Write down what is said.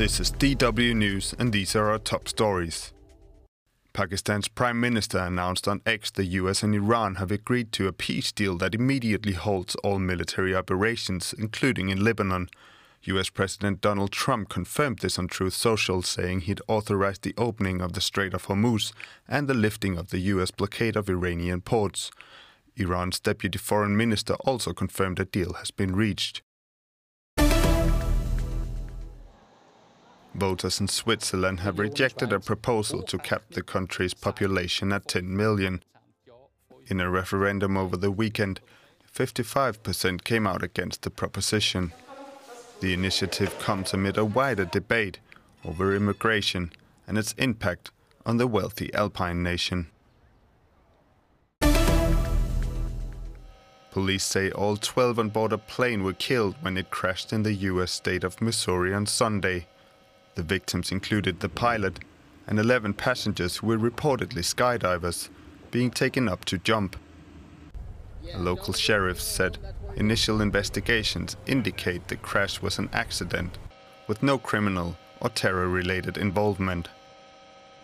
This is DW News, and these are our top stories. Pakistan's Prime Minister announced on X the US and Iran have agreed to a peace deal that immediately halts all military operations, including in Lebanon. US President Donald Trump confirmed this on Truth Social, saying he'd authorized the opening of the Strait of Hormuz and the lifting of the US blockade of Iranian ports. Iran's Deputy Foreign Minister also confirmed a deal has been reached. Voters in Switzerland have rejected a proposal to cap the country's population at 10 million. In a referendum over the weekend, 55% came out against the proposition. The initiative comes amid a wider debate over immigration and its impact on the wealthy Alpine nation. Police say all 12 on board a plane were killed when it crashed in the US state of Missouri on Sunday. The victims included the pilot and 11 passengers who were reportedly skydivers, being taken up to jump. A local sheriff said initial investigations indicate the crash was an accident, with no criminal or terror-related involvement.